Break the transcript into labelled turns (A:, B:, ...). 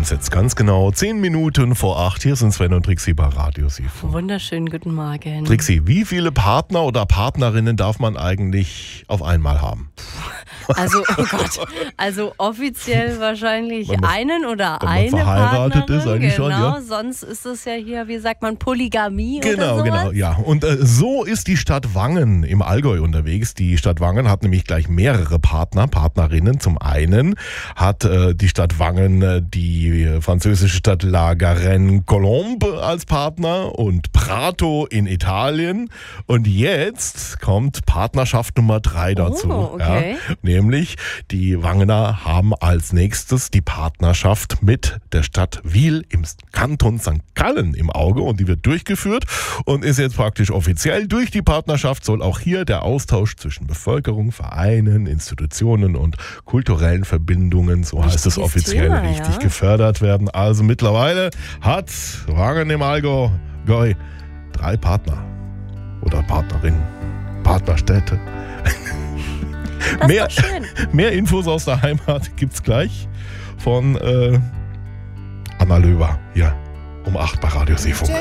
A: es jetzt ganz genau 10 Minuten vor 8. Hier sind Sven und Trixi bei Radio Sifu.
B: Wunderschönen guten Morgen.
A: Trixi, wie viele Partner oder Partnerinnen darf man eigentlich auf einmal haben?
B: Also, oh Gott, also offiziell wahrscheinlich
A: Wenn man-
B: einen oder
A: wenn man
B: eine
A: verheiratet
B: Partnerin.
A: ist, eigentlich
B: genau,
A: schon, ja.
B: Sonst ist es ja hier, wie sagt man, Polygamie oder
A: Genau,
B: sowas.
A: ja. Und so ist die Stadt Wangen im Allgäu unterwegs. Die Stadt Wangen hat nämlich gleich mehrere Partnerinnen. Zum einen hat die Stadt Wangen die französische Stadt La Garenne-Colombe als Partner und Prato in Italien. Und jetzt kommt Partnerschaft Nummer 3 dazu.
B: Okay.
A: Ja, nämlich die Wangener haben als nächstes die Partnerschaft mit der Stadt Wil im Kanton St. Gallen im Auge und die wird durchgeführt und ist jetzt praktisch offiziell. Durch die Partnerschaft soll auch hier der Austausch zwischen Bevölkerung, Vereinen, Institutionen und kulturellen Verbindungen, so heißt es
B: Wichtiges
A: offiziell,
B: Thema,
A: richtig
B: ja.
A: gefördert werden. Also mittlerweile hat Wangen im Allgäu 3 Partner oder Partnerinnen, Partnerstädte.
B: Das ist doch schön.
A: Mehr Infos aus der Heimat gibt's gleich von Anna Löwer hier um 8 bei Radio Seefunk.